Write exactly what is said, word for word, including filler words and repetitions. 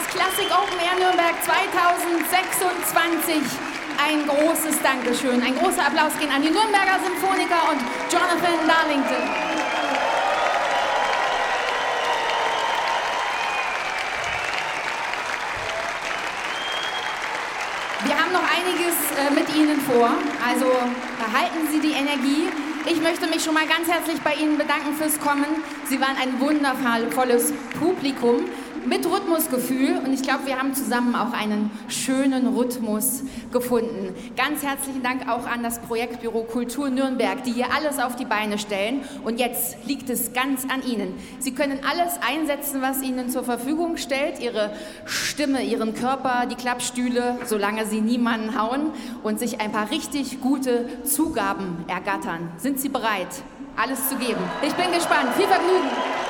Classic Open Air Nürnberg zweitausendsechsundzwanzig. Ein großes Dankeschön, ein großer Applaus gehen an die Nürnberger Symphoniker und Jonathan Darlington. Wir haben noch einiges äh, mit Ihnen vor, also behalten Sie die Energie. Ich möchte mich schon mal ganz herzlich bei Ihnen bedanken fürs Kommen. Sie waren ein wundervolles Publikum mit Rhythmusgefühl und ich glaube, wir haben zusammen auch einen schönen Rhythmus gefunden. Ganz herzlichen Dank auch an das Projektbüro Kultur Nürnberg, die hier alles auf die Beine stellen und jetzt liegt es ganz an Ihnen. Sie können alles einsetzen, was Ihnen zur Verfügung stellt, Ihre Stimme, Ihren Körper, die Klappstühle, solange Sie niemanden hauen und sich ein paar richtig gute Zugaben ergattern. Sind Sie bereit, alles zu geben? Ich bin gespannt. Viel Vergnügen!